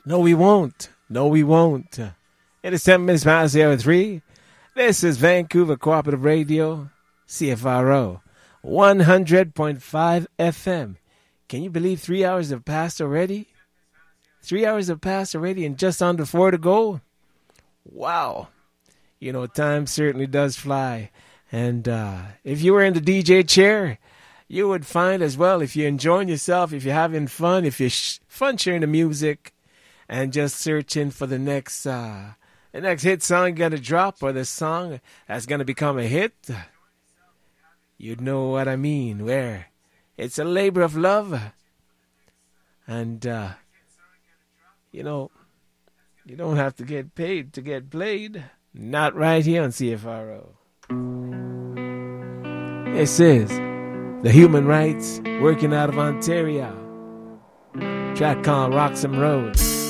No, we won't. No, we won't. It is 10 minutes past 03. This is Vancouver Cooperative Radio, CFRO, 100.5 FM. Can you believe 3 hours have passed already? 3 hours have passed already and just under 4 to go? Wow. You know, time certainly does fly. And if you were in the DJ chair, you would find as well, if you're enjoying yourself, if you're having fun, if you're fun sharing the music, and just searching for the next hit song going to drop, or the song that's going to become a hit, you'd know what I mean, where it's a labor of love. And, you know, you don't have to get paid to get played. Not right here on CFRO. This is the Human Rights, working out of Ontario. Track called Roxham Road.